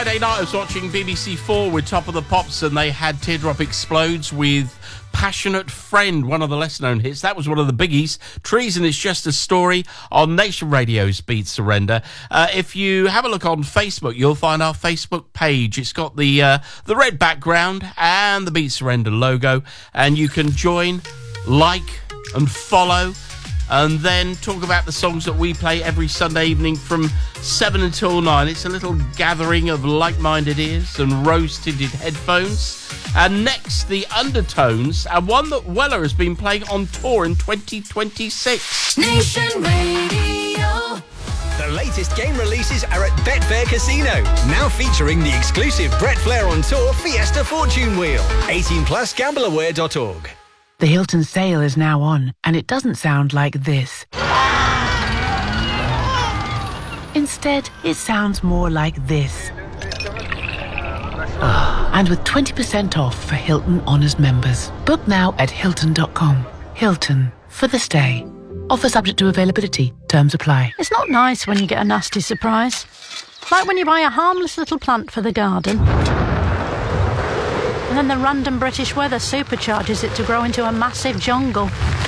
Friday night I was watching BBC 4 with Top of the Pops, and they had Teardrop Explodes with Passionate Friend, one of the lesser-known hits. That was one of the biggies. Treason is Just a Story on Nation Radio's Beat Surrender. If you have a look on Facebook, you'll find our Facebook page. It's got the red background and the Beat Surrender logo, and you can join, like and follow, and then talk about the songs that we play every Sunday evening from 7 until 9. It's a little gathering of like-minded ears and rose-tinted headphones. And next, the Undertones, and one that Weller has been playing on tour in 2026. Nation Radio. The latest game releases are at Betfair Casino, now featuring the exclusive Brett Flair on Tour Fiesta Fortune Wheel. 18 plus gambleaware.org. The Hilton sale is now on, and it doesn't sound like this. Instead, it sounds more like this. And with 20% off for Hilton Honors members. Book now at Hilton.com. Hilton, for the stay. Offer subject to availability. Terms apply. It's not nice when you get a nasty surprise. Like when you buy a harmless little plant for the garden, and then the random British weather supercharges it to grow into a massive jungle.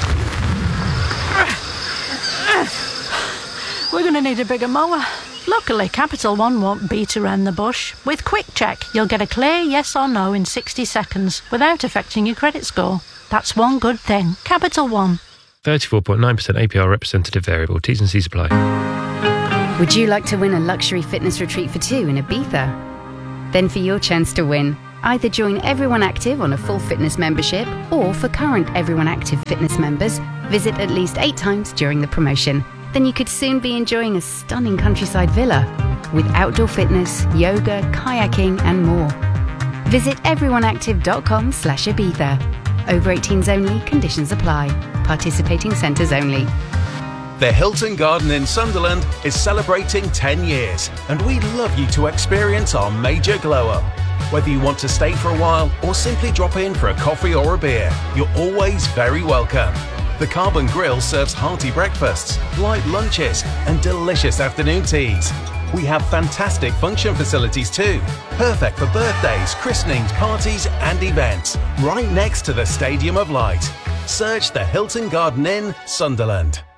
We're going to need a bigger mower. Luckily, Capital One won't beat around the bush. With Quick Check, you'll get a clear yes or no in 60 seconds without affecting your credit score. That's one good thing. Capital One. 34.9% APR representative variable. T's and C's apply. Would you like to win a luxury fitness retreat for two in Ibiza? Then for your chance to win, either join Everyone Active on a full fitness membership, or for current Everyone Active fitness members, visit at least 8 times during the promotion. Then you could soon be enjoying a stunning countryside villa with outdoor fitness, yoga, kayaking and more. Visit everyoneactive.com/Ibiza. Over 18s only, conditions apply. Participating centres only. The Hilton Garden in Sunderland is celebrating 10 years, and we'd love you to experience our major glow-up. Whether you want to stay for a while or simply drop in for a coffee or a beer, you're always very welcome. The Carbon Grill serves hearty breakfasts, light lunches and delicious afternoon teas. We have fantastic function facilities too, perfect for birthdays, christenings, parties and events, right next to the Stadium of Light. Search the Hilton Garden Inn, Sunderland.